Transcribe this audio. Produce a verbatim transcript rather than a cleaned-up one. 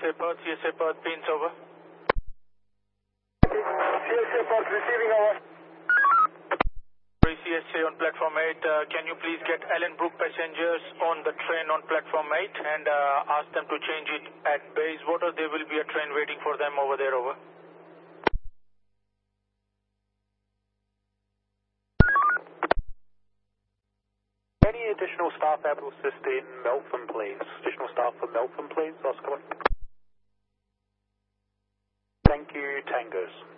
A Perth, C S A Perth, Pins over. C S A Perth receiving over. C S A on platform eight, uh, can you please get Ellenbrook passengers on the train on platform eight and uh, ask them to change it at Bayswater? There will be a train waiting for them over there, over. Any additional staff able to assist in Meltham, please? Additional staff for Meltham, please? Oscar. Thank you, Tangos.